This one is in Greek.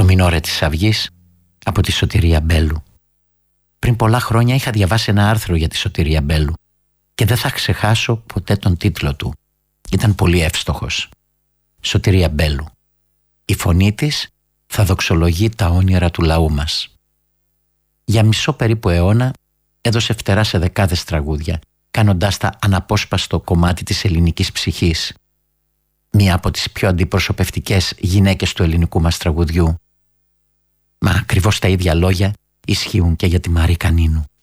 Μινόρε της Αυγής από τη Σωτηρία Μπέλου. Πριν πολλά χρόνια είχα διαβάσει ένα άρθρο για τη Σωτηρία Μπέλου και δεν θα ξεχάσω ποτέ τον τίτλο του. Ήταν πολύ εύστοχος. Σωτηρία Μπέλου. Η φωνή της θα δοξολογεί τα όνειρα του λαού μας. Για μισό περίπου αιώνα έδωσε φτερά σε δεκάδες τραγούδια, κάνοντάς τα αναπόσπαστο κομμάτι της ελληνικής ψυχής. Μία από τις πιο αντιπροσωπευτικές γυναίκες του ελληνικού μας τραγουδιού. Μα ακριβώς τα ίδια λόγια ισχύουν και για τη Μαρή Κανίνου.